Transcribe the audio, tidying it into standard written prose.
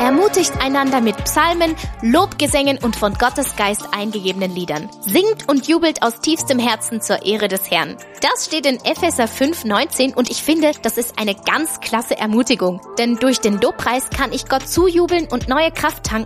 Ermutigt einander mit Psalmen, Lobgesängen und von Gottes Geist eingegebenen Liedern. Singt und jubelt aus tiefstem Herzen zur Ehre des Herrn. Das steht in Epheser 5,19 und ich finde, das ist eine ganz klasse Ermutigung. Denn durch den Lobpreis kann ich Gott zujubeln und neue Kraft tanken